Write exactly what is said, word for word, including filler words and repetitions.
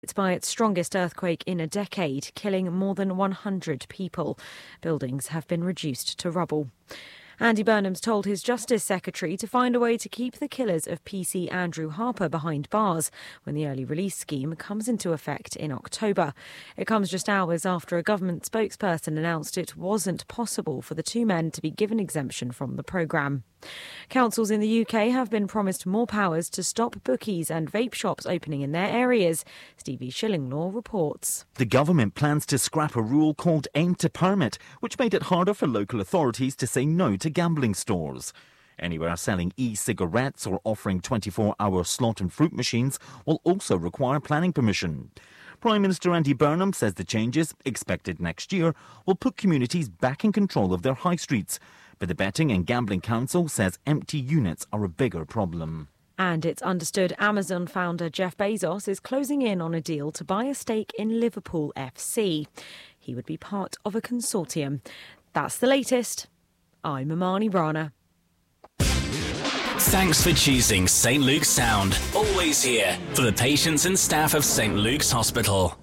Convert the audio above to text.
It's by its strongest earthquake in a decade, killing more than one hundred people. Buildings have been reduced to rubble. Andy Burnham's told his Justice Secretary to find a way to keep the killers of P C Andrew Harper behind bars when the early release scheme comes into effect in October. It comes just hours after a government spokesperson announced it wasn't possible for the two men to be given exemption from the programme. Councils in the U K have been promised more powers to stop bookies and vape shops opening in their areas. Stevie Shillinglaw reports. The government plans to scrap a rule called Aim to Permit, which made it harder for local authorities to say no to gambling stores. Anywhere selling e-cigarettes or offering twenty-four hour slot and fruit machines will also require planning permission. Prime Minister Andy Burnham says the changes, expected next year, will put communities back in control of their high streets. But the Betting and Gambling Council says empty units are a bigger problem. And it's understood Amazon founder Jeff Bezos is closing in on a deal to buy a stake in Liverpool F C. He would be part of a consortium. That's the latest. I'm Amani Rana. Thanks for choosing Saint Luke's Sound. Always here for the patients and staff of Saint Luke's Hospital.